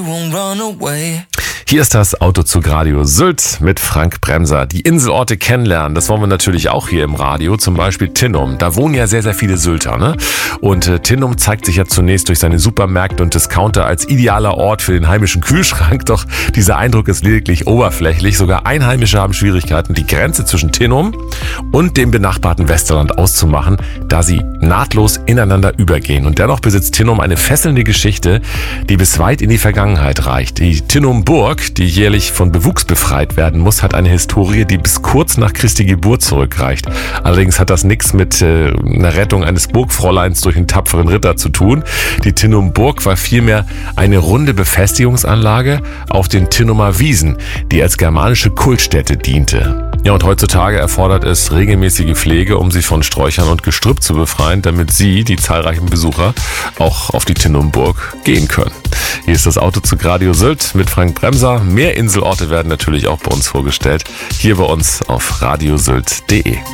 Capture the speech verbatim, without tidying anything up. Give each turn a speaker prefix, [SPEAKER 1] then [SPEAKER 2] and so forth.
[SPEAKER 1] Hier ist das Autozug Radio Sylt mit Frank Bremser. Die Inselorte kennenlernen, das wollen wir natürlich auch hier im Radio. Zum Beispiel Tinnum. Da wohnen ja sehr, sehr viele Sylter, ne? Und äh, Tinnum zeigt sich ja zunächst durch seine Supermärkte und Discounter als idealer Ort für den heimischen Kühlschrank. Doch dieser Eindruck ist lediglich oberflächlich. Sogar Einheimische haben Schwierigkeiten, die Grenze zwischen Tinnum und dem benachbarten Westerland auszumachen, da sie nahtlos ineinander übergehen. Und dennoch besitzt Tinnum eine fesselnde Geschichte, die bis weit in die Vergangenheit reicht. Die Tinnum-Burg, die jährlich von Bewuchs befreit werden muss, hat eine Historie, die bis kurz nach Christi Geburt zurückreicht. Allerdings hat das nichts mit äh, einer Rettung eines Burgfräuleins durch einen tapferen Ritter zu tun. Die Tinnum-Burg war vielmehr eine runde Befestigungsanlage auf den Tinnumer Wiesen, die als germanische Kultstätte diente. Ja, und heutzutage erfordert es regelmäßige Pflege, um sie von Sträuchern und Gestrüpp zu befreien, damit Sie, die zahlreichen Besucher, auch auf die Tinnum-Burg gehen können. Hier ist das Autozug Radio Sylt mit Frank Bremser. Mehr Inselorte werden natürlich auch bei uns vorgestellt, hier bei uns auf radiosylt punkt de.